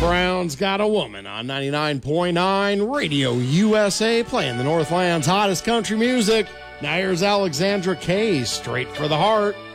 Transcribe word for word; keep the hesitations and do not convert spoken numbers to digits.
Brown's Got a Woman on ninety-nine point nine Radio U S A, playing the Northland's hottest country music. Now here's Alexandra Kay, Straight for the Heart.